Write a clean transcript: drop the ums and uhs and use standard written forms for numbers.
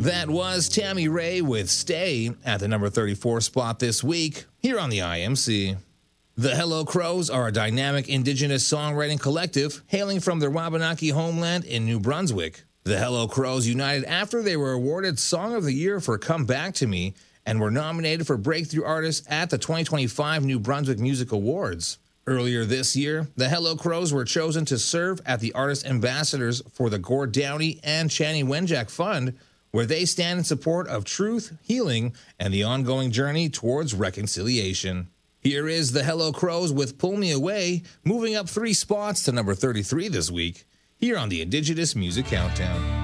That was Tammy Ray with Stay at the number 34 spot this week here on the IMC. The Hello Crows are a dynamic indigenous songwriting collective hailing from the Wabanaki homeland in New Brunswick. The Hello Crows united after they were awarded Song of the Year for Come Back to Me and were nominated for Breakthrough Artist at the 2025 New Brunswick Music Awards. Earlier this year, the Hello Crows were chosen to serve as the artist ambassadors for the Gord Downey and Chani Wenjack Fund, where they stand in support of truth, healing, and the ongoing journey towards reconciliation. Here is the Hello Crows with Pull Me Away, moving up 3 spots to number 33 this week, here on the Indigenous Music Countdown.